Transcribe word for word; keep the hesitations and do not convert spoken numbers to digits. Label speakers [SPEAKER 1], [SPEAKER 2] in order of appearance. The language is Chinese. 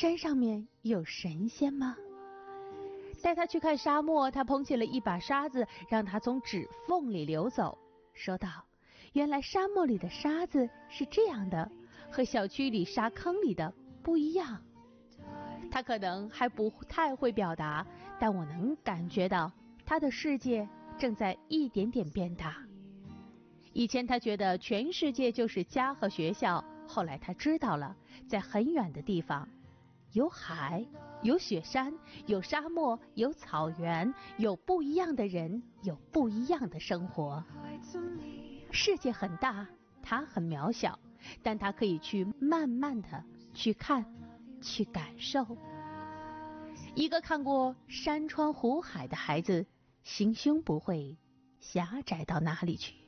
[SPEAKER 1] 山上面有神仙吗？带他去看沙漠，他捧起了一把沙子，让它从指缝里流走，说道：原来沙漠里的沙子是这样的，和小区里沙坑里的不一样。他可能还不太会表达，但我能感觉到他的世界正在一点点变大。以前他觉得全世界就是家和学校，后来他知道了，在很远的地方有海，有雪山，有沙漠，有草原，有不一样的人，有不一样的生活。世界很大，他很渺小，但他可以去慢慢的去看，去感受。一个看过山川湖海的孩子，心胸不会狭窄到哪里去。